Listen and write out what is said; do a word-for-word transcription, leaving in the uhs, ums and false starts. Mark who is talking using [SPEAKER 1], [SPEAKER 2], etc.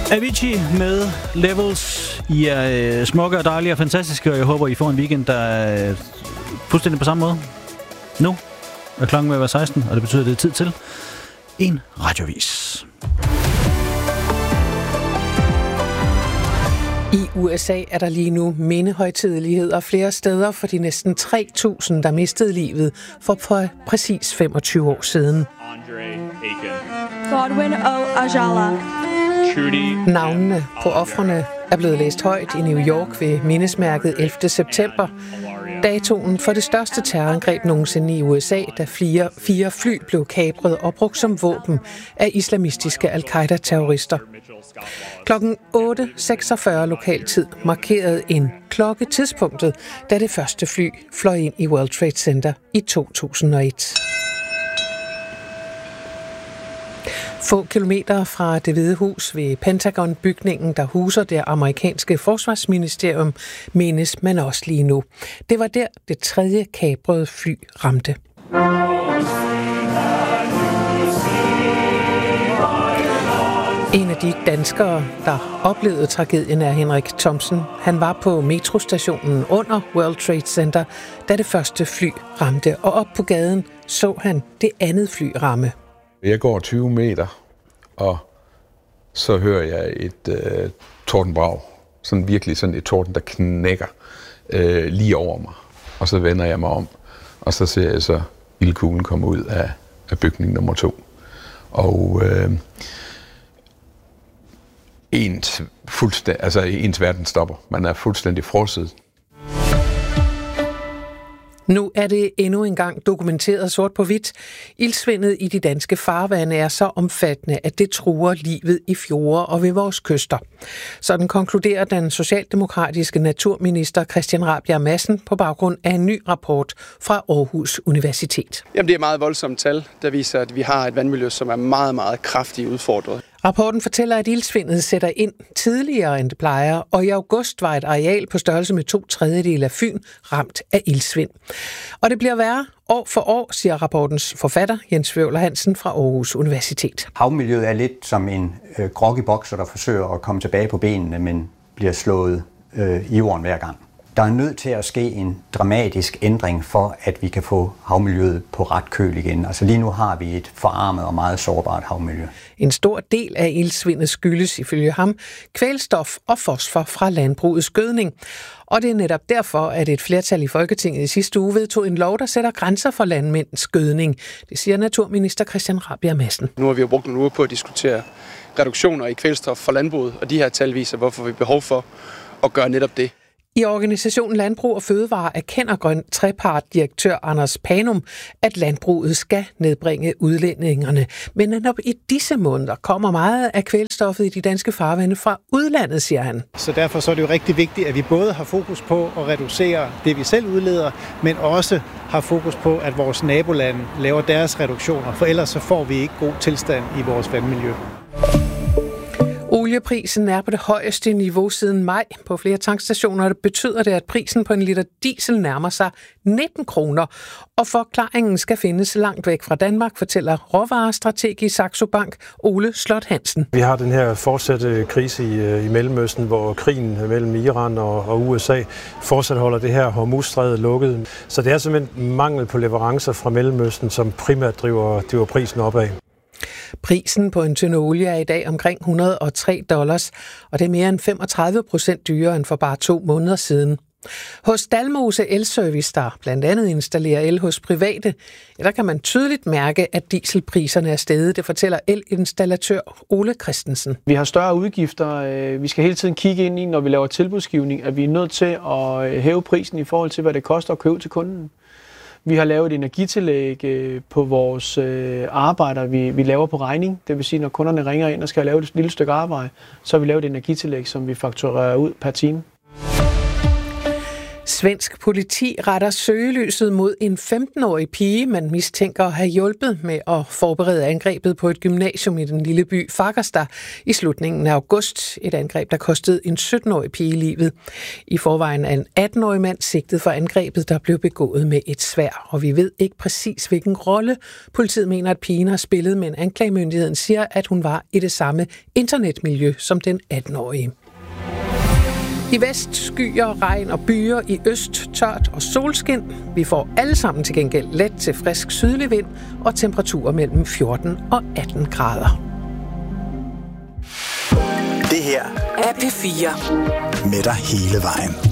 [SPEAKER 1] Avicii med Levels. I er øh, smukke og dejlige og fantastiske, og jeg håber, I får en weekend, der er øh, fuldstændig på samme måde. Nu er klokken ved at være seksten, og det betyder, at det er tid til en radiovis.
[SPEAKER 2] I U S A er der lige nu mindehøjtideligheder flere steder for de næsten tre tusind, der mistede livet for, for præcis femogtyve år siden.
[SPEAKER 3] Godwin O. Ajala.
[SPEAKER 2] Navnene på ofrene er blevet læst højt i New York ved mindesmærket ellevte september. Datoen for det største terrorangreb nogensinde i U S A, da fire, fire fly blev kapret og brugt som våben af islamistiske al-Qaida-terrorister. Klokken otte seksogfyrre lokaltid markerede en klokke tidspunktet, da det første fly fløj ind i World Trade Center i to tusind og et. Få kilometer fra Det Hvide Hus ved Pentagon-bygningen, der huser det amerikanske forsvarsministerium, menes man også lige nu. Det var der, det tredje kaprede fly ramte. En af de danskere, der oplevede tragedien, er Henrik Thomsen. Han var på metrostationen under World Trade Center, da det første fly ramte, og op på gaden så han det andet fly ramme.
[SPEAKER 4] Jeg går tyve meter, og så hører jeg et øh, tordenbrag. Sådan virkelig sådan et torden, der knækker øh, lige over mig. Og så vender jeg mig om, og så ser jeg så ildkuglen komme ud af, af bygning nummer to. Og øh, ens, fuldstænd- altså, ens verden stopper. Man er fuldstændig frosset.
[SPEAKER 2] Nu er det endnu engang dokumenteret sort på hvidt. Ildsvindet i de danske farvande er så omfattende, at det truer livet i fjorde og ved vores kyster. Sådan konkluderer den socialdemokratiske naturminister Christian Rabjerg Madsen på baggrund af en ny rapport fra Aarhus Universitet.
[SPEAKER 5] Jamen, det er meget voldsomt tal, der viser, at vi har et vandmiljø, som er meget, meget kraftigt udfordret.
[SPEAKER 2] Rapporten fortæller, at ildsvindet sætter ind tidligere, end det plejer, og i august var et areal på størrelse med to tredjedele af Fyn ramt af ildsvind. Og det bliver værre år for år, siger rapportens forfatter Jens Wøvler Hansen fra Aarhus Universitet.
[SPEAKER 6] Havmiljøet er lidt som en øh, groggy bokser, der forsøger at komme tilbage på benene, men bliver slået øh, i jorden hver gang. Der er nødt til at ske en dramatisk ændring for, at vi kan få havmiljøet på ret køl igen. Altså lige nu har vi et forarmet og meget sårbart havmiljø.
[SPEAKER 2] En stor del af ildsvindet skyldes ifølge ham kvælstof og fosfor fra landbrugets gødning. Og det er netop derfor, at et flertal i Folketinget i sidste uge vedtog en lov, der sætter grænser for landmænds gødning. Det siger naturminister Christian Rabjerg Madsen.
[SPEAKER 5] Nu har vi jo brugt nogle uger på at diskutere reduktioner i kvælstof for landbruget, og de her tal viser, hvorfor vi har behov for at gøre netop det.
[SPEAKER 2] I organisationen Landbrug og Fødevare erkender grøn trepart-direktør Anders Panum, at landbruget skal nedbringe udledningerne. Men netop i disse måneder kommer meget af kvælstoffet i de danske farvande fra udlandet, siger han.
[SPEAKER 7] Så derfor så er det jo rigtig vigtigt, at vi både har fokus på at reducere det, vi selv udleder, men også har fokus på, at vores nabolande laver deres reduktioner, for ellers så får vi ikke god tilstand i vores vandmiljø.
[SPEAKER 2] Olieprisen er på det højeste niveau siden maj på flere tankstationer. Det betyder det, at prisen på en liter diesel nærmer sig nitten kroner. Og forklaringen skal findes langt væk fra Danmark, fortæller råvarestrateg i Saxo Bank Ole Slot Hansen.
[SPEAKER 8] Vi har den her fortsatte krise i, i Mellemøsten, hvor krigen mellem Iran og, og U S A fortsat holder det her Hormuzstrædet lukket. Så det er simpelthen mangel på leverancer fra Mellemøsten, som primært driver, driver prisen opad.
[SPEAKER 2] Prisen på en tønde olie er i dag omkring et hundrede og tre dollars, og det er mere end femogtredive procent dyrere end for bare to måneder siden. Hos Dalmose Elservice, der blandt andet installerer el hos private, ja, der kan man tydeligt mærke, at dieselpriserne er steget. Det fortæller elinstallatør Ole Christensen.
[SPEAKER 9] Vi har større udgifter. Vi skal hele tiden kigge ind i, når vi laver tilbudsgivning, at vi er nødt til at hæve prisen i forhold til, hvad det koster at købe til kunden. Vi har lavet et energitillæg på vores arbejder, vi, vi laver på regning. Det vil sige, når kunderne ringer ind og skal lave et lille stykke arbejde, så har vi lavet et energitillæg, som vi fakturerer ud per time.
[SPEAKER 2] Svensk politi retter søgelyset mod en femten-årig pige, man mistænker at have hjulpet med at forberede angrebet på et gymnasium i den lille by Fagersta i slutningen af august. Et angreb, der kostede en sytten-årig pige livet. I forvejen er en atten-årig mand sigtet for angrebet, der blev begået med et sværd. Og vi ved ikke præcis, hvilken rolle politiet mener, at pigen har spillet, men anklagemyndigheden siger, at hun var i det samme internetmiljø som den atten-årige. I vest skyer, regn og byer, i øst tørt og solskin. Vi får alle sammen til gengæld let til frisk sydlig vind og temperaturer mellem fjorten og atten grader.
[SPEAKER 3] Det her er P fire med dig hele vejen.